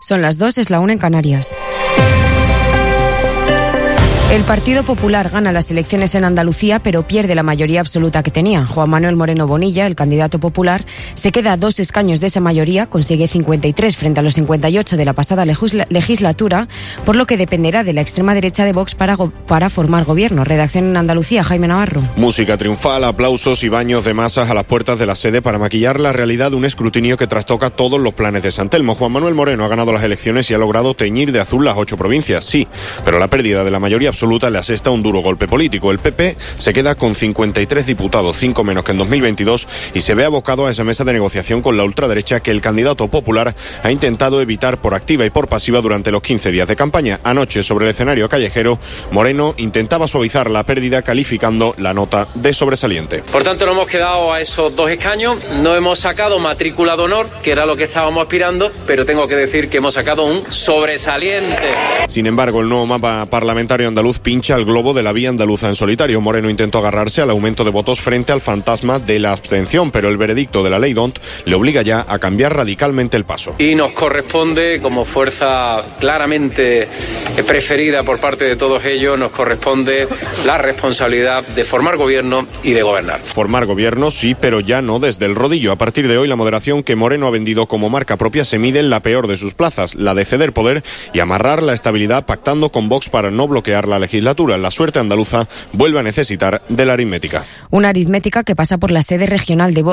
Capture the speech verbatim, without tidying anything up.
Son las dos, es la una en Canarias. El Partido Popular gana las elecciones en Andalucía, pero pierde la mayoría absoluta que tenía. Juan Manuel Moreno Bonilla, el candidato popular, se queda a dos escaños de esa mayoría, consigue cincuenta y tres frente a los cincuenta y ocho de la pasada legisla- legislatura, por lo que dependerá de la extrema derecha de Vox para, go- para formar gobierno. Redacción en Andalucía, Jaime Navarro. Música triunfal, aplausos y baños de masas a las puertas de la sede para maquillar la realidad de un escrutinio que trastoca todos los planes de San Telmo. Juan Manuel Moreno ha ganado las elecciones y ha logrado teñir de azul las ocho provincias, sí, pero la pérdida de la mayoría absoluta le asesta un duro golpe político. El P P se queda con cincuenta y tres diputados, cinco menos que en dos mil veintidós, y se ve abocado a esa mesa de negociación con la ultraderecha que el candidato popular ha intentado evitar por activa y por pasiva durante los quince días de campaña. Anoche, sobre el escenario callejero, Moreno intentaba suavizar la pérdida calificando la nota de sobresaliente. Por tanto, nos hemos quedado a esos dos escaños, no hemos sacado matrícula de honor, que era lo que estábamos aspirando, pero tengo que decir que hemos sacado un sobresaliente. Sin embargo, el nuevo mapa parlamentario andaluz pincha el globo de la vía andaluza en solitario. Moreno intentó agarrarse al aumento de votos frente al fantasma de la abstención, pero el veredicto de la ley D O N T le obliga ya a cambiar radicalmente el paso. Y nos corresponde, como fuerza claramente preferida por parte de todos ellos, nos corresponde la responsabilidad de formar gobierno y de gobernar. Formar gobierno sí, pero ya no desde el rodillo. A partir de hoy, la moderación que Moreno ha vendido como marca propia se mide en la peor de sus plazas, la de ceder poder y amarrar la estabilidad pactando con Vox para no bloquear la legislatura. La suerte andaluza vuelve a necesitar de la aritmética. Una aritmética que pasa por la sede regional de Vox.